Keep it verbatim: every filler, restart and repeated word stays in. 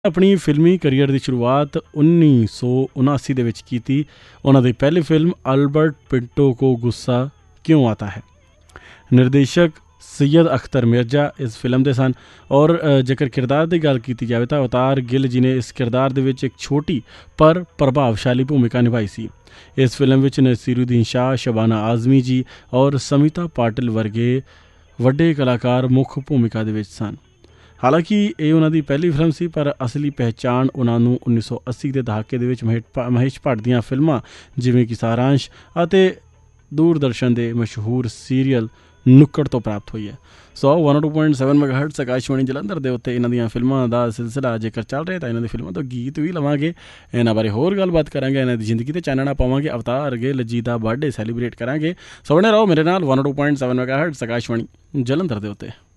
ਆਪਣੀ ਫਿਲਮੀ ਕਰੀਅਰ ਦੀ ਸ਼ੁਰੂਆਤ ਉੱਨੀ ਸੌ ਉਨਾਸੀ ਦੇ ਵਿੱਚ ਕੀਤੀ। ਉਹਨਾਂ ਦੀ ਪਹਿਲੀ ਫਿਲਮ ਅਲਬਰਟ ਪਿੰਟੋ ਕੋ ਗੁੱਸਾ ਕਿਉਂ ਆਤਾ ਹੈ। ਨਿਰਦੇਸ਼ਕ ਸੈयद अख्तर मिर्जा इस फिल्म ਦੇ ਸਨ। ਔਰ ਜੇਕਰ ਕਿਰਦਾਰ ਦੀ ਗੱਲ ਕੀਤੀ ਜਾਵੇ ਤਾਂ ਅਵਤਾਰ ਗਿੱਲ ਜੀ ਨੇ ਇਸ ਕਿਰਦਾਰ ਦੇ ਵਿੱਚ ਇੱਕ ਛੋਟੀ ਪਰ ਪ੍ਰਭਾਵਸ਼ਾਲੀ ਭੂਮਿਕਾ ਨਿਭਾਈ ਸੀ। ਇਸ ਫਿਲਮ ਵਿੱਚ ਨਸੀਰੂਦੀਨ ਸ਼ਾਹ, ਸ਼ਬਾਨਾ ਆਜ਼ਮੀ ਜੀ ਔਰ ਸਮੀਤਾ ਪਾਟਿਲ ਵਰਗੇ ਵੱਡੇ ਕਲਾਕਾਰ ਮੁੱਖ ਭੂਮਿਕਾ ਦੇ ਵਿੱਚ ਸਨ। ਹਾਲਾਂਕਿ ਇਹ ਉਹਨਾਂ ਦੀ ਪਹਿਲੀ ਫਿਲਮ ਸੀ, ਪਰ ਅਸਲੀ ਪਹਿਚਾਣ ਉਹਨਾਂ ਨੂੰ ਉੱਨੀ ਸੌ ਅੱਸੀ ਦੇ ਦਹਾਕੇ ਦੇ ਵਿੱਚ ਮਹੇਸ਼ ਮਹੇਸ਼ ਭੱਟ ਦੀਆਂ ਫਿਲਮਾਂ ਜਿਵੇਂ ਕਿ ਸਾਰਾਂਸ਼ ਅਤੇ ਦੂਰਦਰਸ਼ਨ ਦੇ ਮਸ਼ਹੂਰ ਸੀਰੀਅਲ ਨੁੱਕੜ ਤੋਂ ਪ੍ਰਾਪਤ ਹੋਈ ਹੈ। ਸੋ one two point seven ਮੈਗਾਹਰਟਜ਼ Akashvani Jalandhar ਦੇ ਉੱਤੇ ਇਹਨਾਂ ਦੀਆਂ ਫਿਲਮਾਂ ਦਾ ਸਿਲਸਿਲਾ ਜੇਕਰ ਚੱਲ ਰਿਹਾ ਤਾਂ ਇਹਨਾਂ ਦੀ ਫਿਲਮਾਂ ਤੋਂ ਗੀਤ ਵੀ ਲਵਾਂਗੇ। ਇਹਨਾਂ ਬਾਰੇ ਹੋਰ ਗੱਲਬਾਤ ਕਰਾਂਗੇ, ਇਹਨਾਂ ਦੀ ਜ਼ਿੰਦਗੀ 'ਤੇ ਚਾਨਣਾ ਪਾਵਾਂਗੇ। ਅਵਤਾਰ ਗਿੱਲ ਜੀ ਦਾ ਬਰਥਡੇ ਸੈਲੀਬ੍ਰੇਟ ਕਰਾਂਗੇ। ਸੋ ਬਣੇ ਰਹੋ ਮੇਰੇ ਨਾਲ one two point seven ਮੈਗਾਹਰਟਜ਼ Akashvani Jalandhar ਦੇ ਉੱਤੇ।